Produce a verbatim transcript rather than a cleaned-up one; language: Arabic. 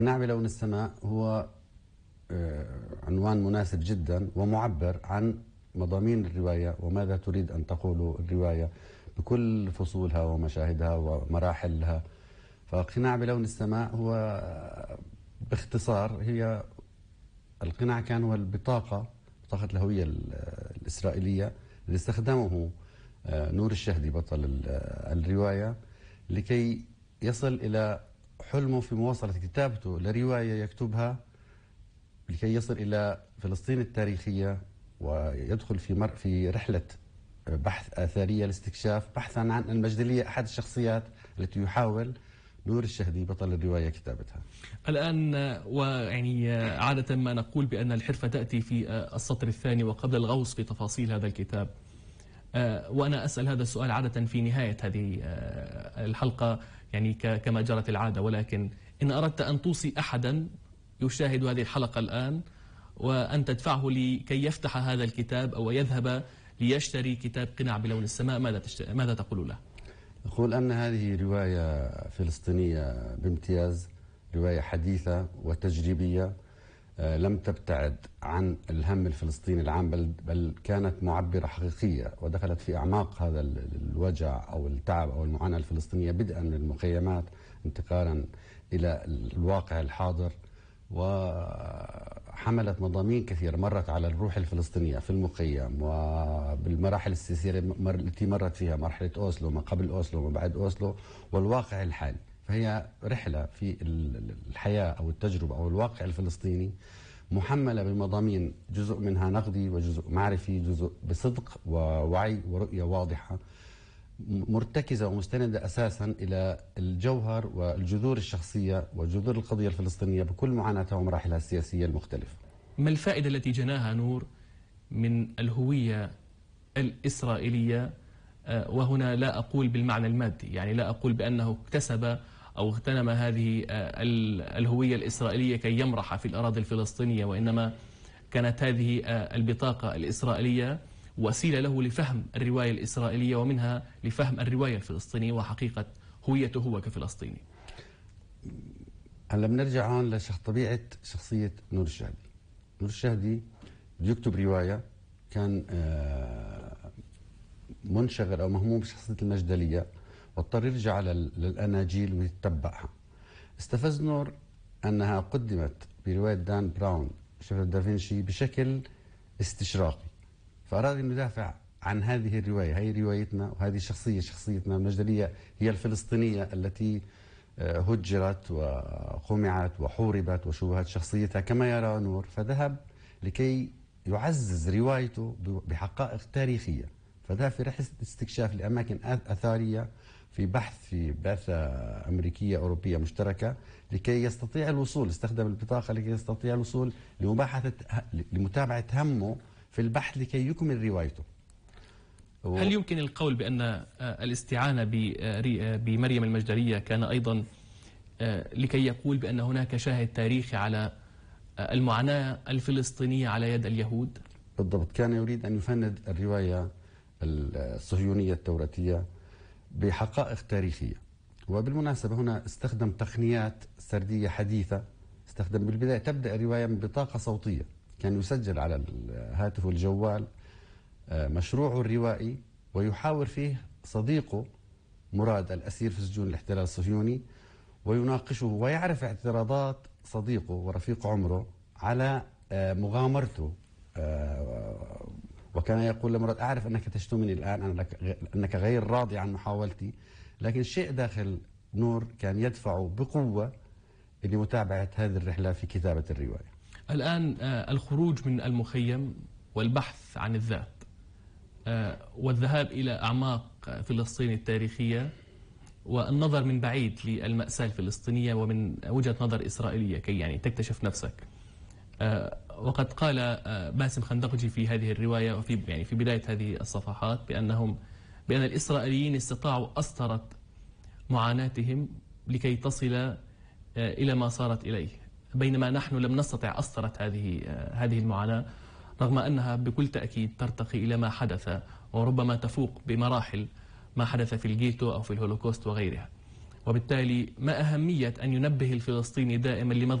قناع بلون السماء هو عنوان مناسب جدا ومعبر عن مضامين الرواية وماذا تريد أن تقول الرواية بكل فصولها ومشاهدها ومراحلها. فقناع بلون السماء هو باختصار هي القناع كان هو البطاقة بطاقة الهوية الإسرائيلية اللي استخدمه نور الشهدي بطل الرواية لكي يصل إلى حلمه في مواصلة كتابته لرواية يكتبها لكي يصل إلى فلسطين التاريخية ويدخل في مر في رحلة بحث آثارية لاستكشاف بحثا عن المجدلية أحد الشخصيات التي يحاول نور الشهدي بطل الرواية كتابتها. الآن ويعني عادة ما نقول بأن الحرفة تأتي في السطر الثاني وقبل الغوص في تفاصيل هذا الكتاب، وأنا أسأل هذا السؤال عادة في نهاية هذه الحلقة يعني كما جرت العادة، ولكن إن أردت أن توصي أحدا يشاهد هذه الحلقة الآن وأن تدفعه لكي يفتح هذا الكتاب أو يذهب ليشتري كتاب قناع بلون السماء، ماذا تشت... ماذا تقول له؟ أقول أن هذه رواية فلسطينية بامتياز، رواية حديثة وتجريبية، لم تبتعد عن الهم الفلسطيني العام، بل, بل كانت معبرة حقيقية ودخلت في أعماق هذا الوجع أو التعب أو المعاناة الفلسطينية، بدءا من المخيمات انتقالا إلى الواقع الحاضر، وحملت مضامين كثيرة مرت على الروح الفلسطينية في المخيم وبالمراحل السياسية التي مرت فيها، مرحلة أوسلو، ما قبل أوسلو وما بعد أوسلو، والواقع الحالي. فهي رحلة في الحياة أو التجربة أو الواقع الفلسطيني محملة بمضامين، جزء منها نقدي وجزء معرفي، جزء بصدق ووعي ورؤية واضحة، مرتكزة ومستندة أساسا إلى الجوهر والجذور الشخصية وجذور القضية الفلسطينية بكل معاناتها ومراحلها السياسية المختلفة. ما الفائدة التي جناها نور من الهوية الإسرائيلية؟ وهنا لا أقول بالمعنى المادي، يعني لا أقول بأنه اكتسب أو اغتنم هذه الهوية الإسرائيلية كي يمرح في الأراضي الفلسطينية، وإنما كانت هذه البطاقة الإسرائيلية وسيلة له لفهم الرواية الإسرائيلية ومنها لفهم الرواية الفلسطينية وحقيقة هويته هو كفلسطيني. هلا بنرجع هون لطبيعة شخصية نور الشهدي. نور الشهدي يكتب رواية كان منشغل أو مهموم بشخصية المجدلية واضطر يرجع للأناجيل ويتبعها. استفز نور أنها قدمت برواية دان براون شفرة دافنشي بشكل استشراقي، فأراد أن يدافع عن هذه الرواية. هي روايتنا وهذه الشخصية شخصيتنا المجدلية هي الفلسطينية التي هجرت وقمعت وحوربت وشوهت شخصيتها كما يرى نور، فذهب لكي يعزز روايته بحقائق تاريخية، فذهب في رحلة استكشاف لأماكن أثرية في بحث في بعثة أمريكية أوروبية مشتركة لكي يستطيع الوصول، استخدم البطاقة لكي يستطيع الوصول لمباحثة لمتابعة همه في البحث لكي يكمل روايته. هل يمكن القول بأن الاستعانة بمريم المجدلية كان أيضا لكي يقول بأن هناك شاهد تاريخي على المعاناة الفلسطينية على يد اليهود؟ بالضبط، كان يريد أن يفند الرواية الصهيونية التوراتية بحقائق تاريخية. وبالمناسبة هنا استخدم تقنيات سردية حديثة، استخدم بالبداية تبدأ الرواية من بطاقة صوتية، كان يسجل على الهاتف والجوال مشروعه الروائي ويحاور فيه صديقه مراد الأسير في سجون الاحتلال الصهيوني ويناقشه ويعرف اعتراضات صديقه ورفيق عمره على مغامرته، وكان يقول لمراد أعرف أنك تشتمني الآن، أنك غير راضي عن محاولتي، لكن الشيء داخل نور كان يدفعه بقوة لمتابعة هذه الرحلة في كتابة الرواية. الآن الخروج من المخيم والبحث عن الذات والذهاب إلى أعماق فلسطين التاريخية والنظر من بعيد للمأساة الفلسطينية ومن وجهة نظر إسرائيلية كي يعني تكتشف نفسك. وقد قال باسم خندقجي في هذه الرواية وفي يعني في بداية هذه الصفحات بأنهم بأن الإسرائيليين استطاعوا أسطرة معاناتهم لكي تصل إلى ما صارت إليه، بينما نحن لم نستطع أسطرة هذه هذه المعاناة، رغم أنها بكل تأكيد ترتقي إلى ما حدث وربما تفوق بمراحل ما حدث في الجيتو أو في الهولوكوست وغيرها. وبالتالي ما أهمية أن ينبه الفلسطيني دائما لماذا